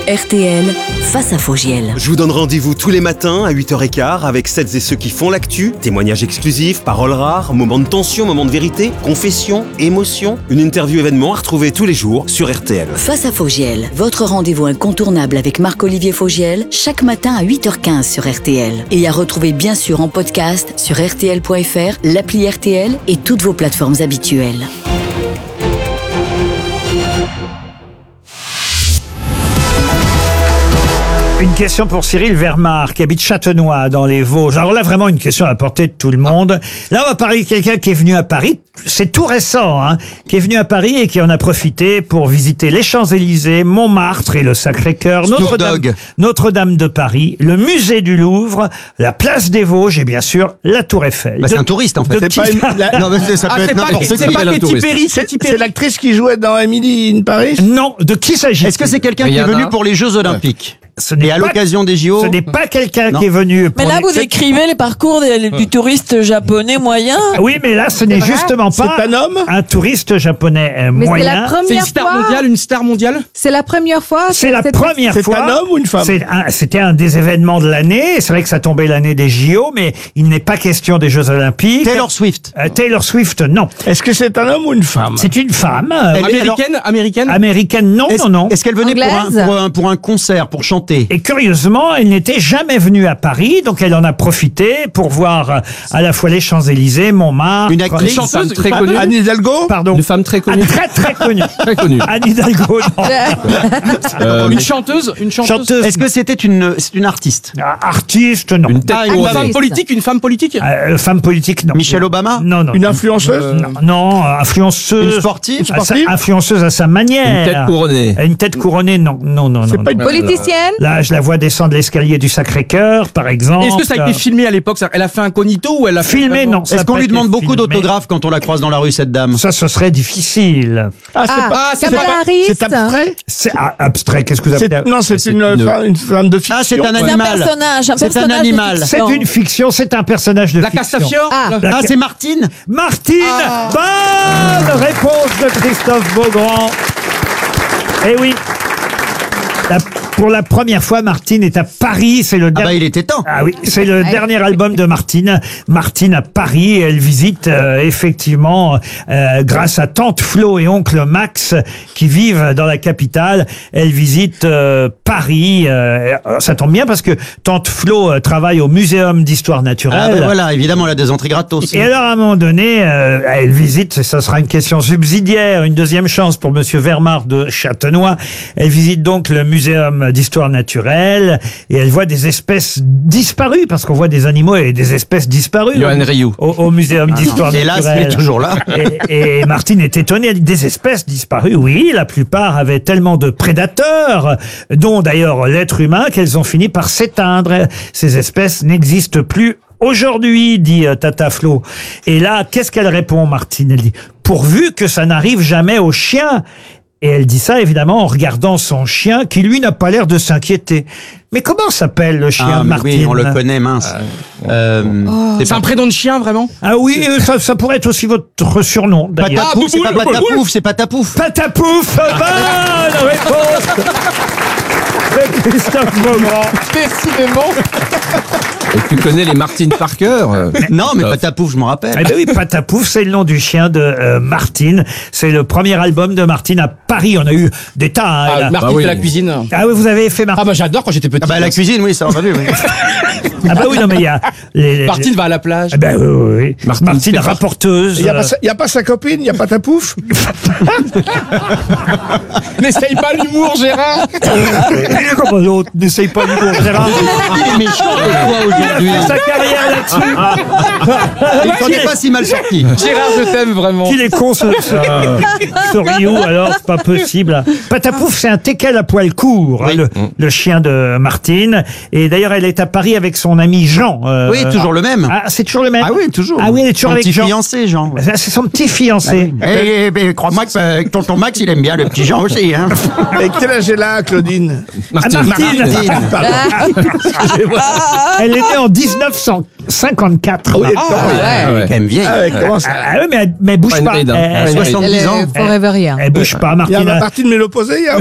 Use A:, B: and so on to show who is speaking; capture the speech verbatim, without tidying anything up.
A: R T L, face à Fogiel.
B: Je vous donne rendez-vous tous les matins à huit heures quinze avec celles et ceux qui font l'actu, témoignages exclusifs, paroles rares, moments de tension, moments de vérité, confessions, émotions, une interview événement à retrouver tous les jours sur R T L.
A: Face à Fogiel, votre rendez-vous incontournable avec Marc-Olivier Fogiel, chaque matin à huit heures quinze sur R T L. Et à retrouver bien sûr en podcast sur R T L point F R, l'appli R T L et toutes vos plateformes habituelles.
C: Une question pour Cyril Vermar, qui habite Châtenois, dans les Vosges. Alors là, vraiment une question à la portée de tout le monde. Là, on va parler de quelqu'un qui est venu à Paris. C'est tout récent, hein, qui est venu à Paris et qui en a profité pour visiter les Champs-Élysées, Montmartre et le Sacré-Cœur, Notre-Dame, Notre-Dame de Paris, le musée du Louvre, la place des Vosges et bien sûr la Tour Eiffel.
D: Bah, c'est un touriste en fait.
C: C'est
D: pas une... la... Non, mais ça peut
E: ah,
D: être n'importe qui.
E: C'est pas Katy Perry, c'est l'actrice qui jouait dans Emily in Paris.
C: Non, de qui s'agit-il?
D: Est-ce que c'est quelqu'un qui est venu pour les Jeux Olympiques?
C: Ce n'est
D: Et à
C: pas-
D: l'occasion des J O?
C: Ce n'est pas quelqu'un
D: Non.
C: qui est venu pour
F: Mais là,
C: les-
F: vous décrivez les parcours des- du touriste japonais moyen.
C: Oui, mais là, ce n'est justement pas
E: C'est un homme
C: un touriste japonais euh,
G: Mais c'est
C: moyen.
G: la
E: C'est une
G: première
E: star
G: fois.
E: mondiale, une star mondiale.
G: C'est la première fois.
C: C'est la
G: cette-
C: première
E: C'est
C: fois.
E: un homme ou une femme?
C: C'est un- C'était un des événements de l'année. C'est vrai que ça tombait l'année des J O, mais il n'est pas question des Jeux Olympiques.
D: Taylor Swift.
C: Euh, Taylor Swift, non.
E: Est-ce que c'est un homme ou une femme?
C: C'est une femme. euh,
D: Elle est- alors-
E: Américaine, américaine.
C: américaine, non,
D: Est-ce
C: non, non.
D: est-ce qu'elle venait pour un,
G: Anglaise
D: pour, un, pour un concert, pour chanter?
C: Et curieusement, elle n'était jamais venue à Paris, donc elle en a profité pour voir euh, à la fois les Champs-Élysées, Montmartre.
D: Une actrice?
E: Une chanteuse
C: très connue.
E: Anne Hidalgo.
C: Pardon.
E: Une femme très connue.
C: Ah, très très connue.
E: Très connue.
C: Anne Hidalgo, non.
E: Euh, une chanteuse, une chanteuse.
C: Chanteuse.
D: Est-ce que c'était une, c'est une artiste?
C: Ah, artiste, non.
E: Une, tête
D: Ah,
E: une
D: une
E: femme
G: actrice.
E: politique, une femme politique.
C: Euh, femme politique, non.
D: Michelle Obama?
C: Non, non.
E: Une
C: non.
E: influenceuse.
C: Non, non, influenceuse.
D: Une sportive?
C: À sa-
E: sportive
C: influenceuse à sa manière.
E: Une tête couronnée.
C: Une tête couronnée, non, non, non.
E: C'est
C: non,
E: pas
C: non.
E: une
G: Politicienne.
C: Là, je la vois descendre l'escalier du Sacré-Cœur, par exemple.
E: Est-ce que ça a été filmé à l'époque? Elle a fait incognito ou elle a fait
C: Filmé, non. ça
D: Est-ce
C: a
D: qu'on
C: pas
D: lui
C: été
D: demande beaucoup
C: filmé.
D: d'autographes quand on la croise dans la rue, cette dame?
C: Ça, ce serait difficile.
E: Ah, c'est
G: Ah,
E: pas. c'est
G: Kamala
E: pas-
G: Harris.
E: C'est abstrait.
C: C'est ah, abstrait, qu'est-ce que vous
E: C'est-
C: appelez?
E: Non, c'est une,
D: une-
E: fa- une femme de fiction.
D: Ah, c'est un
F: C'est un
D: animal.
F: personnage, un
D: C'est un
F: personnage de
D: animal.
F: fiction.
C: C'est une fiction, c'est un personnage de
E: La
C: fiction.
E: Castafiore.
G: Ah.
E: La-
D: Ah, c'est Martine?
C: Martine, bonne réponse de Christophe Beaugrand. Eh oui. La- pour la première fois, Martine est à Paris. C'est le
D: Ah
C: dernier.
D: bah, il était temps.
C: Ah oui, c'est le dernier album de Martine. Martine à Paris, et elle visite euh, effectivement, euh, grâce à Tante Flo et Oncle Max qui vivent dans la capitale, elle visite euh, Paris. Euh, ça tombe bien parce que Tante Flo euh, travaille au Muséum d'Histoire
D: Ah
C: Naturelle.
D: bah voilà, évidemment, elle a des entrées gratos.
C: Et alors, à un moment donné, euh, elle visite, et ça sera une question subsidiaire, une deuxième chance pour Monsieur Vermar de Châtenois. Elle visite donc le Muséum d'Histoire Naturelle et elle voit des espèces disparues, parce qu'on voit des animaux et des espèces disparues
E: Johan
C: au,
E: Rioux.
C: au, au Muséum d'Histoire
D: Hélas, il
C: Naturelle.
D: est toujours là.
C: Et, et Martine est étonnée, elle dit des espèces disparues. Oui, la plupart avaient tellement de prédateurs, dont d'ailleurs l'être humain, qu'elles ont fini par s'éteindre. Ces espèces n'existent plus aujourd'hui, dit euh, Tata Flo. Et là, qu'est-ce qu'elle répond, Martine? Elle dit, pourvu que ça n'arrive jamais aux chiens. Et elle dit ça, évidemment, en regardant son chien, qui lui n'a pas l'air de s'inquiéter. Mais comment s'appelle le chien
D: Ah,
C: de
D: mais
C: Martine?
D: oui, on le connaît, mince. Euh, c'est
E: C'est
D: pas
E: un prénom de chien, vraiment?
C: Ah oui, euh, ça, ça pourrait être aussi votre surnom, d'ailleurs.
D: Patapouf, c'est pas
E: Bouboule,
D: Patapouf, c'est Patapouf.
C: Patapouf, bonne réponse de Christophe Beaugrand.
E: Décidément.
H: Et tu connais les Martine Parker euh,
D: Non, mais Patapouf, je m'en rappelle.
C: Eh ben oui, Patapouf, c'est le nom du chien de euh, Martine. C'est le premier album de Martine à Paris. On a eu des tas. hein, elle
E: Ah,
C: a-
E: Martine
H: Bah oui.
E: fait la cuisine.
C: Ah oui, vous avez fait
E: Ah
C: Martine.
E: bah j'adore quand j'étais petit.
D: Ah bah la cuisine, oui, ça va vu. Oui.
C: Ah bah oui, non mais il y a les, les-
E: Martine va à la plage.
C: Ah ben oui, oui, oui.
H: Martine
C: Martine,
H: Stéphane.
C: rapporteuse.
E: Il y a,
C: euh,
E: pas sa, y a pas sa copine, il y a pas ta pouf. N'essaye pas l'humour, Gérard.
C: Comment l'autre n'essaye pas l'humour, Gérard.
D: Il est méchant de toi
C: Il a
D: aujourd'hui.
C: fait sa carrière là-dessus.
D: Il s'en est pas si mal sorti.
E: Gérard, je t'aime vraiment.
C: Qu'il est con ce, ce, ce Rioux, alors c'est pas possible. Patapouf, c'est un teckel à poil court, hein,
D: Oui.
C: le, le chien de Martine. Et d'ailleurs, elle est à Paris avec son ami Jean. euh,
D: Oui, toujours le même.
C: Ah, c'est toujours le même.
D: Ah oui, toujours.
C: Ah oui, elle est toujours
D: Son
C: avec
D: petit
C: Jean.
D: fiancé, Jean. ouais.
C: Ça, c'est son petit fiancé.
D: Eh, eh, eh, crois-moi que euh, que tonton Max, il aime bien le petit Jean aussi. Hein.
E: Et quel âge elle a, Claudine?
C: Ah, Martine.
D: Martine.
C: Elle est née en dix-neuf cent cinquante-quatre.
E: Oui,
D: Ah,
E: attends,
D: ouais,
H: ouais.
D: elle est quand même vieille.
E: Ah ouais, comment ça?
C: Ah oui, mais elle, mais elle bouge
H: Pas une
C: pas.
H: ride, hein.
C: Elle,
H: Pas une
C: elle-
H: ride.
D: soixante-dix
G: Elle
D: ans.
G: est forever young.
C: elle bouge pas,
E: Il y a
C: Martine.
E: Martine, mais l'opposé, il y a